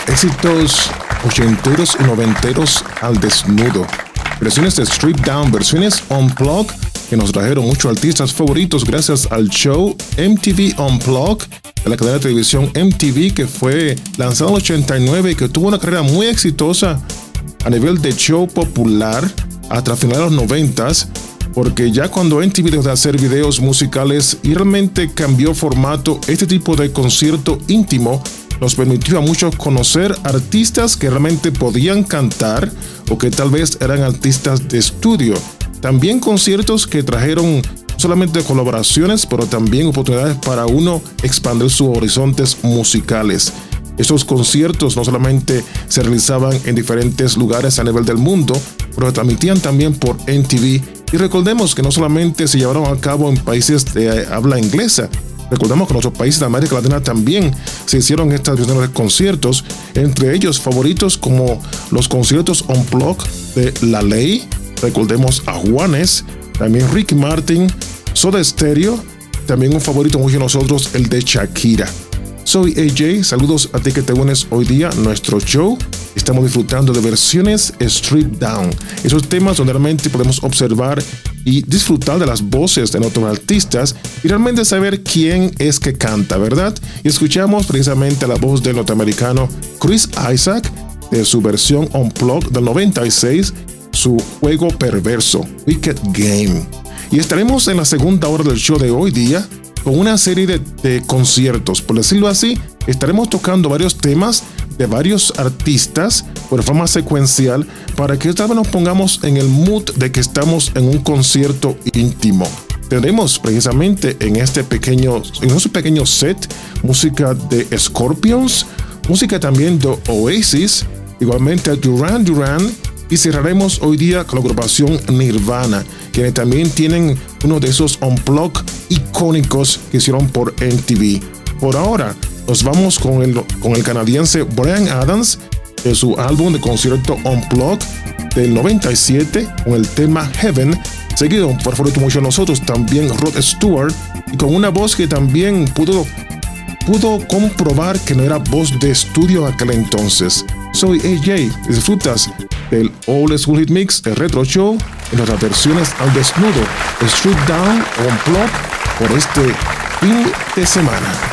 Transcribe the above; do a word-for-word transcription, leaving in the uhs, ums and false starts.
éxitos ochenteros y noventeros al desnudo. Versiones de Strip Down, versiones Unplugged, que nos trajeron muchos artistas favoritos gracias al show M T V Unplugged de la cadena de televisión M T V, que fue lanzado en el ochenta y nueve y que tuvo una carrera muy exitosa a nivel de show popular hasta finales de los noventas, porque ya cuando M T V dejó de hacer videos musicales y realmente cambió formato, este tipo de concierto íntimo nos permitió a muchos conocer artistas que realmente podían cantar o que tal vez eran artistas de estudio. También conciertos que trajeron no solamente colaboraciones, pero también oportunidades para uno expandir sus horizontes musicales. Estos conciertos no solamente se realizaban en diferentes lugares a nivel del mundo, pero se transmitían también por M T V. Y recordemos que no solamente se llevaron a cabo en países de habla inglesa, recordemos que en otros países de América Latina también se hicieron estas versiones de conciertos, entre ellos favoritos como los conciertos Unplugged de La Ley, recordemos a Juanes, también Ricky Martin, Soda Stereo, también un favorito muy de nosotros, el de Shakira. Soy A J, saludos a ti que te unes hoy día a nuestro show. Estamos disfrutando de versiones Strip Down, esos temas donde realmente podemos observar y disfrutar de las voces de nuestros artistas y realmente saber quién es que canta, ¿verdad? Y escuchamos precisamente la voz del norteamericano Chris Isaak de su versión Unplugged del noventa y seis, su juego perverso, Wicked Game. Y estaremos en la segunda hora del show de hoy día con una serie de, de conciertos, por decirlo así. Estaremos tocando varios temas de varios artistas por forma secuencial para que esta vez nos pongamos en el mood de que estamos en un concierto íntimo. Tendremos precisamente en este pequeño, en este pequeño set música de Scorpions, música también de Oasis, igualmente a Duran Duran, y cerraremos hoy día con la agrupación Nirvana, quienes también tienen uno de esos unplugged icónicos que hicieron por M T V. Por ahora, nos vamos con el, con el canadiense Bryan Adams de su álbum de concierto Unplugged del noventa y siete con el tema Heaven, seguido por favorito mucho de nosotros también Rod Stewart, y con una voz que también pudo, pudo comprobar que no era voz de estudio aquel entonces. Soy A J, disfrutas del Old School Hit Mix, el Retro Show, en nuestras versiones al desnudo, Strip Down o Unplugged por este fin de semana.